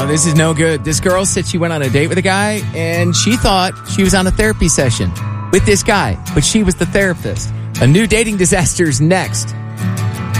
this is no good. This girl said she went on a date with a guy, and she thought she was on a therapy session with this guy, but she was the therapist. A new dating disaster is next.